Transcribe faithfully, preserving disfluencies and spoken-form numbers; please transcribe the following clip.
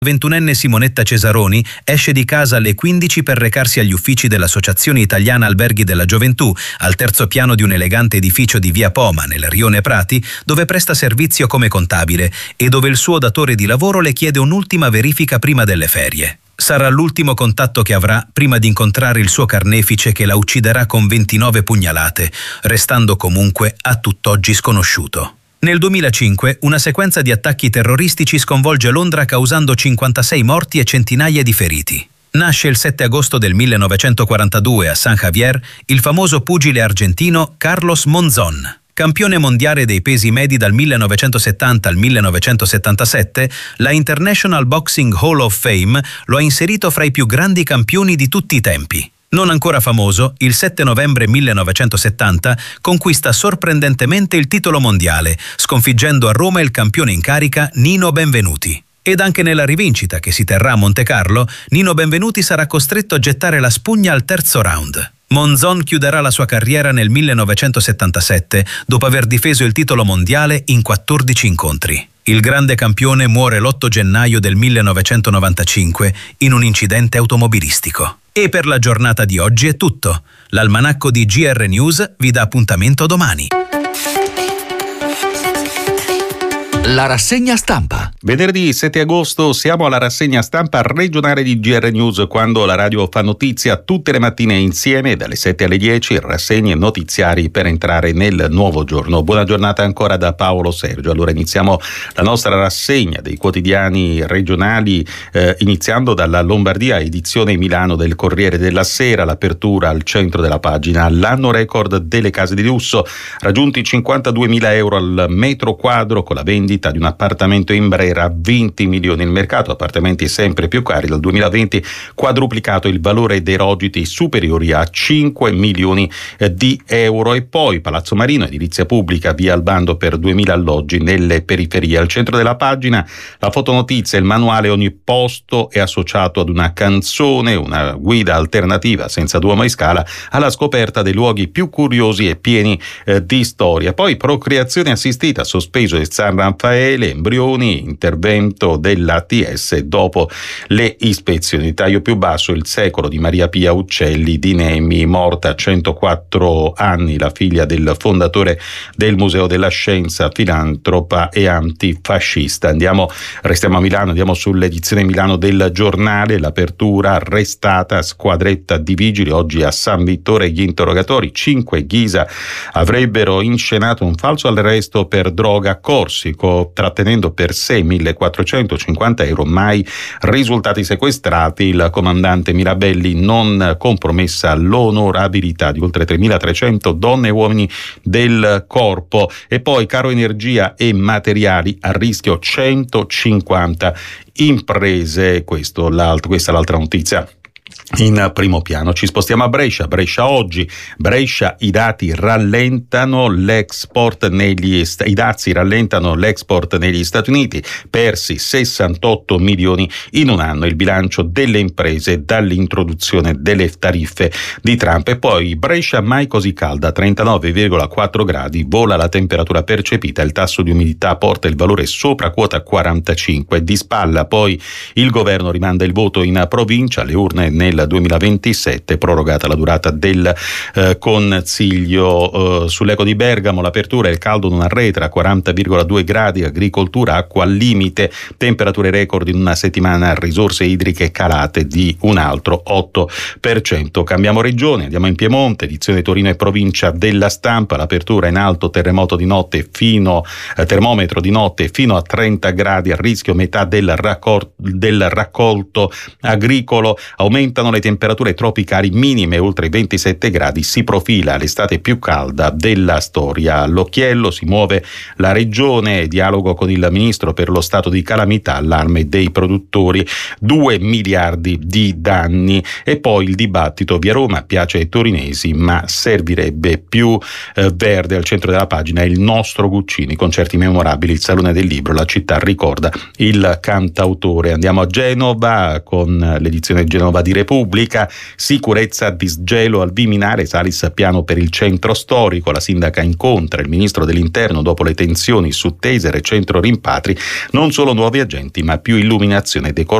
ventunenne Simonetta Cesaroni esce di casa alle quindici per recarsi agli uffici dell'Associazione Italiana Alberghi della Gioventù, al terzo piano di un elegante edificio di via Poma, nel Rione Prati, dove presta servizio come contabile e dove il suo datore di lavoro le chiede un'ultima verifica prima delle ferie. Sarà l'ultimo contatto che avrà prima di incontrare il suo carnefice che la ucciderà con ventinove pugnalate, restando comunque a tutt'oggi sconosciuto. Nel duemilacinque una sequenza di attacchi terroristici sconvolge Londra causando cinquantasei morti e centinaia di feriti. Nasce il sette agosto del millenovecentoquarantadue a San Javier il famoso pugile argentino Carlos Monzón. Campione mondiale dei pesi medi dal millenovecentosettanta al millenovecentosettantasette, la International Boxing Hall of Fame lo ha inserito fra i più grandi campioni di tutti i tempi. Non ancora famoso, il sette novembre millenovecentosettanta conquista sorprendentemente il titolo mondiale, sconfiggendo a Roma il campione in carica Nino Benvenuti. Ed anche nella rivincita che si terrà a Montecarlo, Nino Benvenuti sarà costretto a gettare la spugna al terzo round. Monzón chiuderà la sua carriera nel millenovecentosettantasette, dopo aver difeso il titolo mondiale in quattordici incontri. Il grande campione muore l'otto gennaio del millenovecentonovantacinque in un incidente automobilistico. E per la giornata di oggi è tutto. L'almanacco di G R News vi dà appuntamento domani. La rassegna stampa. Venerdì sette agosto siamo alla rassegna stampa regionale di G R News, quando la radio fa notizia tutte le mattine insieme dalle sette alle dieci, rassegne notiziari per entrare nel nuovo giorno. Buona giornata ancora da Paolo Sergio. Allora iniziamo la nostra rassegna dei quotidiani regionali eh, iniziando dalla Lombardia, edizione Milano del Corriere della Sera, l'apertura al centro della pagina, l'anno record delle case di lusso, raggiunti cinquantaduemila euro al metro quadro con la vendita di un appartamento in Brera a venti milioni. Il mercato appartamenti sempre più cari, dal duemilaventi quadruplicato il valore dei rogiti superiori a cinque milioni di euro. E poi Palazzo Marino, edilizia pubblica, via al bando per duemila alloggi nelle periferie. Al centro della pagina la fotonotizia, il manuale ogni posto è associato ad una canzone, una guida alternativa senza Duomo e Scala alla scoperta dei luoghi più curiosi e pieni eh, di storia. Poi procreazione assistita, sospeso il San Raffaele, embrioni, intervento dell'A T S dopo le ispezioni. Taglio più basso, il secolo di Maria Pia Uccelli di Nemi, morta a centoquattro anni, la figlia del fondatore del Museo della Scienza, filantropa e antifascista. Andiamo, restiamo a Milano, andiamo sull'edizione Milano del Giornale, l'apertura, arrestata squadretta di vigili oggi a San Vittore, gli interrogatori, cinque Ghisa avrebbero inscenato un falso arresto per droga Corsico, trattenendo per sé millequattrocentocinquanta euro, mai risultati sequestrati. Il comandante Mirabelli, non compromessa l'onorabilità di oltre tremilatrecento donne e uomini del corpo. E poi caro energia e materiali, a rischio centocinquanta imprese. Questo, l'alt- questa è l'altra notizia in primo piano. Ci spostiamo a Brescia. Brescia oggi. Brescia, i dati rallentano l'export negli i dazi rallentano l'export negli Stati Uniti, persi sessantotto milioni in un anno, il bilancio delle imprese dall'introduzione delle tariffe di Trump. E poi Brescia mai così calda, trentanove virgola quattro gradi, vola la temperatura percepita, il tasso di umidità porta il valore sopra quota quarantacinque. Di spalla poi il governo rimanda il voto in provincia, le urne nel duemilaventisette, prorogata la durata del eh, consiglio. Eh, sull'Eco di Bergamo l'apertura, il caldo non arretra, quaranta virgola due gradi, agricoltura acqua al limite, temperature record in una settimana, risorse idriche calate di un altro otto per cento. Cambiamo regione, andiamo in Piemonte, edizione Torino e provincia della Stampa, l'apertura in alto, terremoto di notte fino eh, termometro di notte fino a trenta gradi, a rischio metà del, raccol- del raccolto agricolo, aumentano le temperature tropicali minime oltre i ventisette gradi, si profila l'estate più calda della storia. All'occhiello si muove la regione, dialogo con il ministro per lo stato di calamità, allarme dei produttori, due miliardi di danni. E poi il dibattito, via Roma piace ai torinesi ma servirebbe più eh, verde. Al centro della pagina il nostro Guccini, concerti memorabili, il Salone del Libro, la città ricorda il cantautore. Andiamo a Genova con l'edizione Genova di Repubblica. Sicurezza, disgelo al Viminale, Salis piano per il centro storico, la sindaca incontra il ministro dell'interno dopo le tensioni su Taser e centro rimpatri, non solo nuovi agenti ma più illuminazione e decoro